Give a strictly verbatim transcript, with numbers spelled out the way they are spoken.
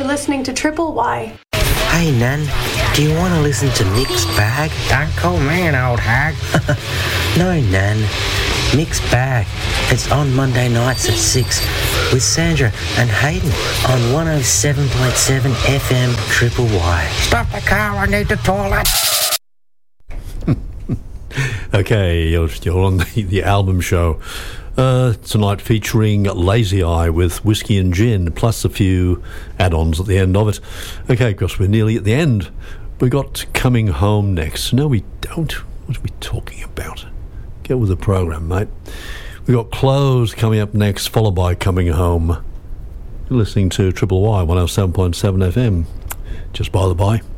listening to Triple Y. Hey, Nan, do you want to listen to Mixed Bag? Don't call me an old hag. No, Nan. Mixed Bag. It's on Monday nights at six with Sandra and Hayden on one oh seven point seven F M Triple Y. Stop the car, I need the toilet. Okay, you're, you're on the, the album show. Uh, tonight featuring Lazy Eye with Whiskey and Gin, plus a few add-ons at the end of it. Okay, because we're nearly at the end. We got Coming Home next. No, we don't. What are we talking about? Get with the program, mate. We got Close coming up next, followed by Coming Home. You're listening to Triple Y, one oh seven point seven F M. Just by the by.